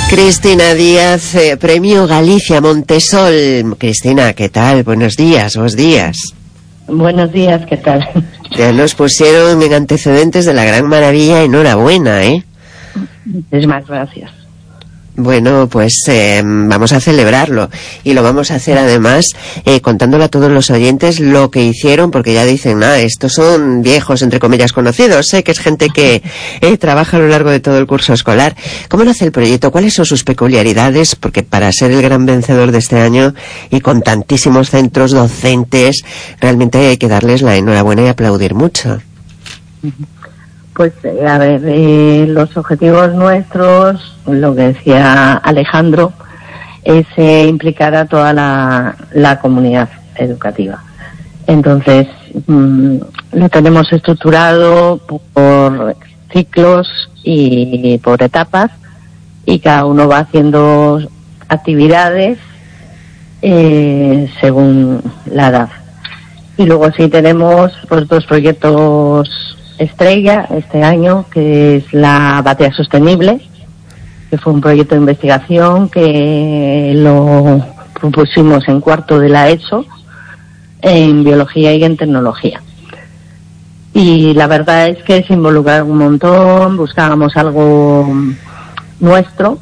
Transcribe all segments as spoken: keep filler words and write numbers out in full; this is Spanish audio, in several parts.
Cristina Díaz, eh, Premio Galicia Montesol. Cristina, ¿qué tal? Buenos días, buenos días. Buenos días, ¿qué tal? Ya nos pusieron en antecedentes de la gran maravilla, enhorabuena, ¿eh? Es más, gracias. Bueno, pues eh, vamos a celebrarlo y lo vamos a hacer además eh, contándole a todos los oyentes lo que hicieron, porque ya dicen, ah, estos son viejos, entre comillas, conocidos, sé que es gente que eh, trabaja a lo largo de todo el curso escolar. ¿Cómo lo hace el proyecto? ¿Cuáles son sus peculiaridades? Porque para ser el gran vencedor de este año y con tantísimos centros docentes, realmente hay que darles la enhorabuena y aplaudir mucho. Pues, a ver, eh, los objetivos nuestros, lo que decía Alejandro, es eh, implicar a toda la, la comunidad educativa. Entonces, mmm, lo tenemos estructurado por ciclos y por etapas, y cada uno va haciendo actividades eh, según la edad. Y luego sí tenemos pues dos proyectos estrella este año, que es la batea sostenible, que fue un proyecto de investigación que lo propusimos en cuarto de la ESO, en biología y en tecnología. Y la verdad es que se involucraron un montón, buscábamos algo nuestro,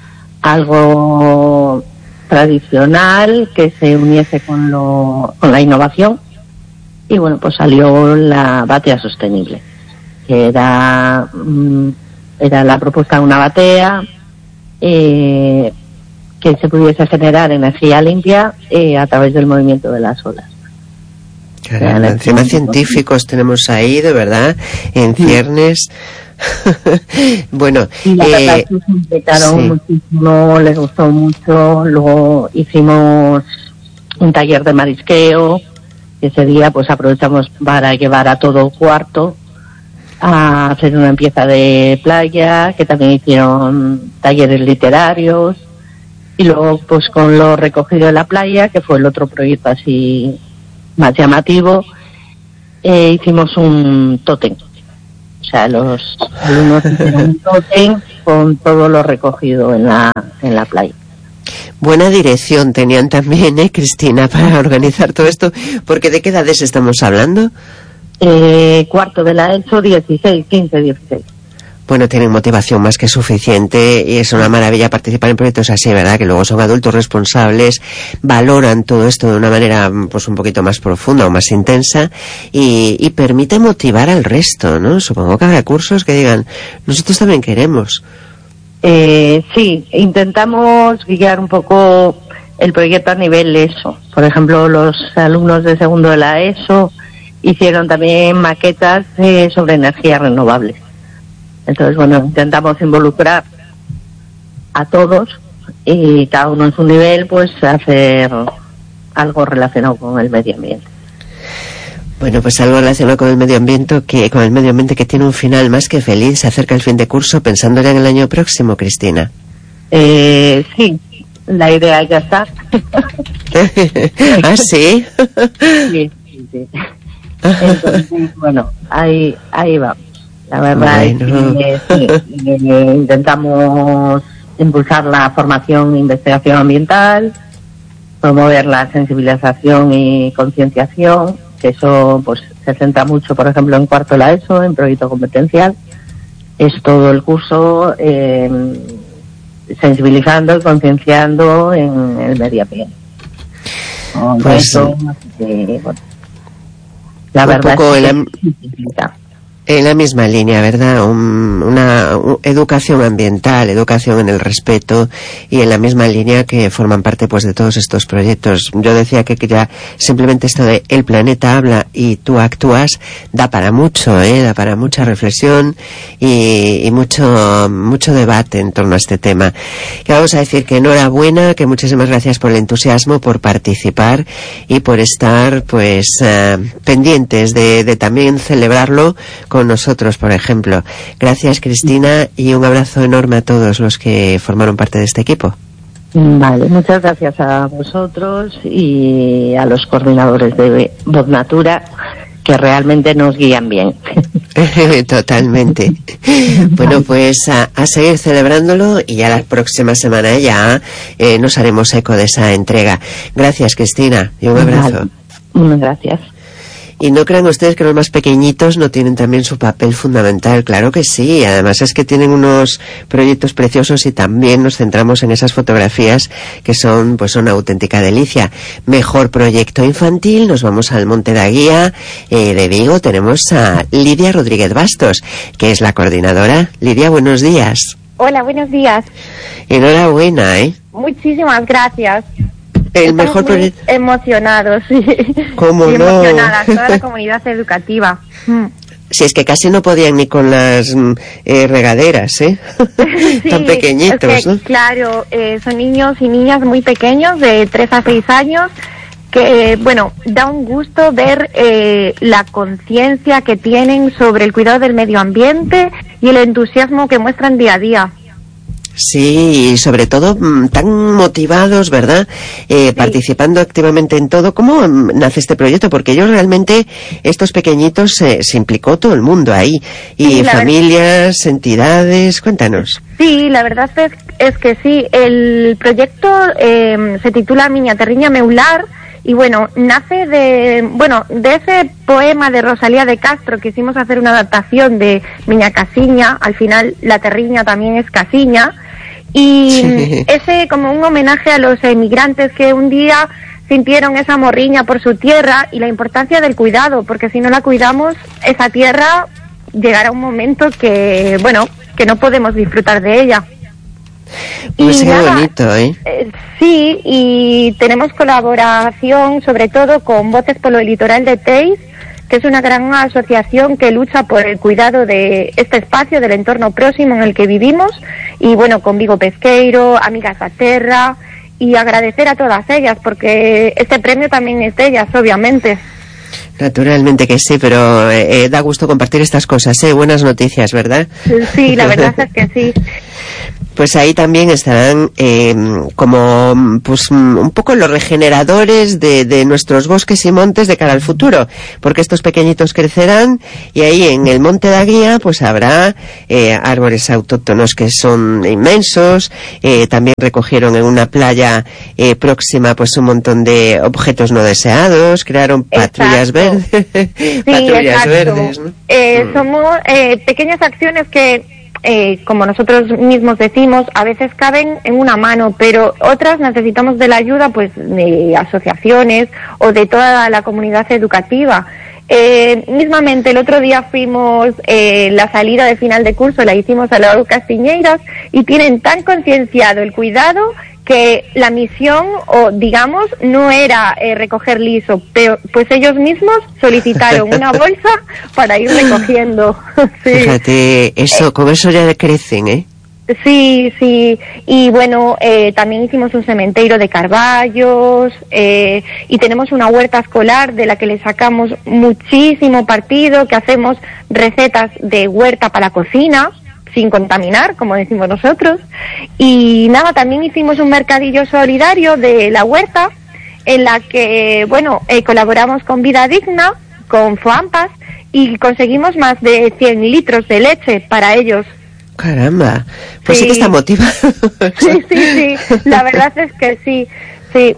algo tradicional, que se uniese con, lo, con la innovación. Y bueno, pues salió la batea sostenible, que era, era la propuesta de una batea eh, que se pudiese generar energía limpia eh, a través del movimiento de las olas. Caramba, encima científicos tenemos ahí, de verdad, en ciernes. Bueno, y la verdad eh, que se implicaron sí. muchísimo, les gustó mucho. Luego hicimos un taller de marisqueo. Ese día pues aprovechamos para llevar a todo cuarto a hacer una limpieza de playa, que también hicieron talleres literarios, y luego pues con lo recogido de la playa, que fue el otro proyecto así más llamativo, eh, hicimos un tótem. O sea, los alumnos hicieron un tótem con todo lo recogido en la, en la playa. Buena dirección tenían también, ¿eh, Cristina, para organizar todo esto? Porque ¿de qué edades estamos hablando? Eh, cuarto de la ESO, dieciséis, quince, dieciséis. Bueno, tienen motivación más que suficiente y es una maravilla participar en proyectos así, ¿verdad? Que luego son adultos responsables, valoran todo esto de una manera pues un poquito más profunda o más intensa y, y permite motivar al resto, ¿no? Supongo que habrá cursos que digan, nosotros también queremos. Eh, sí, intentamos guiar un poco el proyecto a nivel ESO. Por ejemplo, los alumnos de segundo de la ESO hicieron también maquetas eh, sobre energías renovables. Entonces, bueno, intentamos involucrar a todos y cada uno en su nivel, pues hacer algo relacionado con el medio ambiente. Bueno, pues algo relacionado con el medio ambiente que con el medio ambiente que tiene un final más que feliz. Se acerca el fin de curso, pensando ya en el año próximo, Cristina. Eh, sí, la idea ya está. ¿Ah, sí? Sí, sí, sí. Entonces, bueno, ahí, ahí vamos. La verdad bueno. es que sí, eh, intentamos impulsar la formación e investigación ambiental, promover la sensibilización y concienciación, que eso pues se centra mucho, por ejemplo, en cuarto de la ESO, en proyecto competencial. Es todo el curso eh, sensibilizando y concienciando en el medio ambiente. Pues, eso, eh, bueno, la un verdad poco es que en, la, en la misma línea, ¿verdad? Un, una un, educación ambiental, educación en el respeto, y en la misma línea que forman parte pues de todos estos proyectos. Yo decía que, que ya simplemente esto de el planeta habla y tú actúas da para mucho, ¿eh? Da para mucha reflexión y, y mucho mucho debate en torno a este tema. Que vamos a decir que enhorabuena, que muchísimas gracias por el entusiasmo, por participar y por estar pues uh, pendientes de, de también celebrarlo con nosotros, por ejemplo. Gracias, Cristina, y un abrazo enorme a todos los que formaron parte de este equipo. Vale, muchas gracias a vosotros y a los coordinadores de Voz Natura que realmente nos guían bien. Totalmente. Bueno, pues a, a seguir celebrándolo y ya la próxima semana ya eh, nos haremos eco de esa entrega. Gracias, Cristina, y un abrazo. Muchas gracias. Y no crean ustedes que los más pequeñitos no tienen también su papel fundamental. Claro que sí. Además es que tienen unos proyectos preciosos y también nos centramos en esas fotografías que son pues una auténtica delicia. Mejor proyecto infantil. Nos vamos al Monte de Aguía eh, de Vigo. Tenemos a Lidia Rodríguez Bastos, que es la coordinadora. Lidia, buenos días. Hola, buenos días. Enhorabuena, ¿eh? Muchísimas gracias. El Estamos mejor proyecto. Emocionados, sí. ¿Cómo y no? Emocionadas, toda la comunidad educativa. Si es que casi no podían ni con las eh, regaderas, ¿eh? Sí, tan pequeñitos, es que, ¿no? Claro, eh, son niños y niñas muy pequeños, de tres a seis años, que, bueno, da un gusto ver eh, la conciencia que tienen sobre el cuidado del medio ambiente y el entusiasmo que muestran día a día. Sí, y sobre todo tan motivados, ¿verdad? Eh, sí. Participando activamente en todo. ¿Cómo nace este proyecto? Porque ellos realmente, estos pequeñitos, eh, se implicó todo el mundo ahí. Y sí, familias, verdad... entidades, cuéntanos. Sí, la verdad es, es que sí. El proyecto eh, se titula Miña Terriña Meular. Y bueno, nace de, bueno, de ese poema de Rosalía de Castro. Quisimos hacer una adaptación de Miña Casiña. Al final, la terriña también es casiña. Y sí. Ese como un homenaje a los emigrantes que un día sintieron esa morriña por su tierra y la importancia del cuidado, porque si no la cuidamos, esa tierra llegará un momento que, bueno, que no podemos disfrutar de ella. Pues qué bonito, ¿eh? ¿eh? Sí, y tenemos colaboración sobre todo con Voces por el Litoral de Teis, que es una gran asociación que lucha por el cuidado de este espacio, del entorno próximo en el que vivimos, y bueno, con Vigo Pesqueiro, Amigas da Terra, y agradecer a todas ellas, porque este premio también es de ellas, obviamente. Naturalmente que sí, pero eh, da gusto compartir estas cosas, ¿eh? Buenas noticias, ¿verdad? Sí, la verdad es que sí. Pues ahí también estarán eh, como pues un poco los regeneradores de, de nuestros bosques y montes de cara al futuro, porque estos pequeñitos crecerán y ahí en el Monte de Aguía pues habrá eh, árboles autóctonos que son inmensos. Eh, también recogieron en una playa eh, próxima pues un montón de objetos no deseados, crearon patrullas verdes. Sí, patrullas verdes, ¿no? eh, mm. Somos eh, pequeñas acciones que Eh, como nosotros mismos decimos, a veces caben en una mano, pero otras necesitamos de la ayuda pues de asociaciones o de toda la comunidad educativa. Eh, mismamente el otro día fuimos, eh, la salida de final de curso la hicimos a la Castiñeiras y tienen tan concienciado el cuidado que la misión, o digamos, no era eh, recoger liso, pero pues ellos mismos solicitaron una bolsa para ir recogiendo. Sí. Fíjate, eso, eh, con eso ya crecen, ¿eh? Sí, sí, y bueno, eh, también hicimos un cementerio de carballos, eh, y tenemos una huerta escolar de la que le sacamos muchísimo partido, que hacemos recetas de huerta para la cocina, sin contaminar, como decimos nosotros. Y nada, también hicimos un mercadillo solidario de la huerta, en la que, bueno, eh, colaboramos con Vida Digna, con FOAMPAS, y conseguimos más de cien litros de leche para ellos. Caramba, pues sí, sí que está motivado. Sí, sí, sí, la verdad es que sí, sí.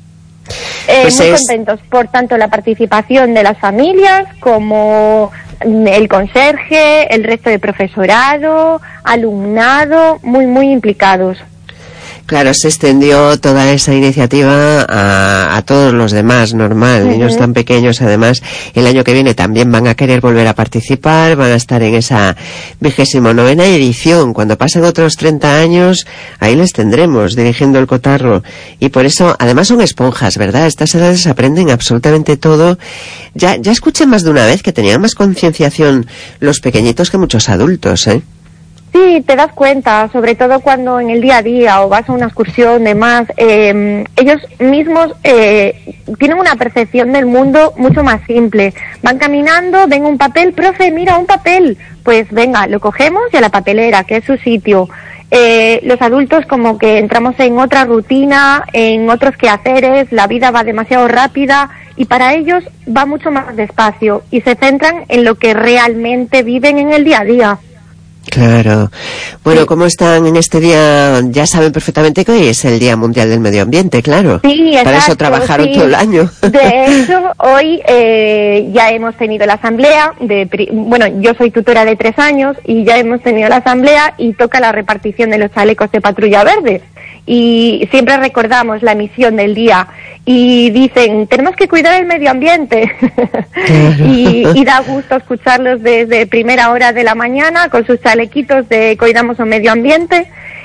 Eh, pues muy es... contentos por tanto la participación de las familias como el conserje, el resto de profesorado, alumnado, muy, muy implicados. Claro, se extendió toda esa iniciativa a, a todos los demás, normal. Uh-huh. Niños tan pequeños, además, el año que viene también van a querer volver a participar, van a estar en esa vigésimo novena edición. Cuando pasen otros treinta años, ahí les tendremos dirigiendo el cotarro. Y por eso, además son esponjas, ¿verdad? A estas edades aprenden absolutamente todo. Ya, ya escuché más de una vez que tenían más concienciación los pequeñitos que muchos adultos, ¿eh? Sí, te das cuenta, sobre todo cuando en el día a día o vas a una excursión, demás, eh, ellos mismos eh, tienen una percepción del mundo mucho más simple. Van caminando, ven un papel, profe, mira un papel, pues venga, lo cogemos y a la papelera, que es su sitio. eh, los adultos como que entramos en otra rutina, en otros quehaceres, la vida va demasiado rápida y para ellos va mucho más despacio y se centran en lo que realmente viven en el día a día. Claro. Bueno, ¿cómo están en este día? Ya saben perfectamente que hoy es el Día Mundial del Medio Ambiente, claro. Sí, exacto. Para eso trabajaron sí. todo el año. De hecho, hoy eh, ya hemos tenido la asamblea. De, bueno, yo soy tutora de tres años y ya hemos tenido la asamblea y toca la repartición de los chalecos de patrulla verde. Y siempre recordamos la misión del día y dicen, tenemos que cuidar el medio ambiente. Claro. y, y da gusto escucharlos desde primera hora de la mañana con sus chalequitos de cuidamos el medio ambiente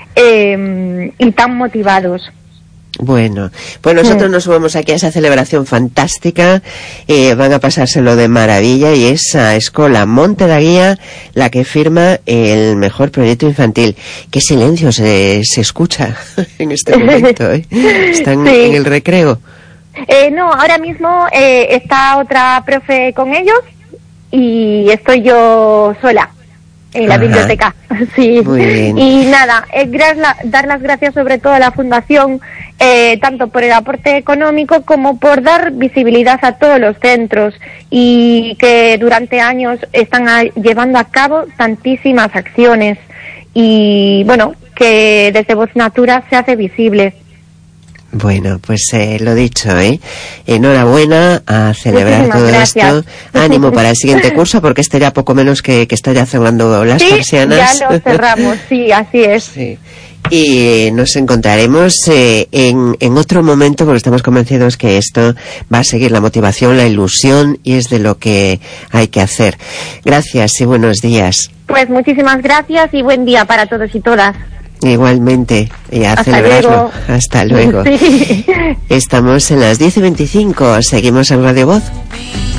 eh, y tan motivados. Bueno, pues nosotros nos sumamos aquí a esa celebración fantástica, eh, van a pasárselo de maravilla y es a Escola Monte da Guía la que firma el mejor proyecto infantil. Qué silencio se, se escucha en este momento, ¿eh? Están sí. en el recreo. Eh, no, ahora mismo eh, está otra profe con ellos y estoy yo sola en la Ajá. biblioteca. Sí. Muy bien. Y nada, eh, dar las gracias sobre todo a la Fundación, eh, tanto por el aporte económico como por dar visibilidad a todos los centros y que durante años están a, llevando a cabo tantísimas acciones y bueno, que desde Voz Natura se hace visible. Bueno, pues eh, lo dicho, ¿eh? Enhorabuena a celebrar Muchísimas todo gracias. Esto. Ánimo para el siguiente curso, porque este ya poco menos que, que está ya cerrando las sí, persianas. Ya lo cerramos, sí, así es. Sí. Y nos encontraremos eh, en, en otro momento, porque estamos convencidos que esto va a seguir la motivación, la ilusión, y es de lo que hay que hacer. Gracias y buenos días. Pues muchísimas gracias y buen día para todos y todas. Igualmente, y a Hasta celebrarlo. Luego. Hasta luego. Sí. Estamos en las diez y veinticinco, seguimos en Radio Voz.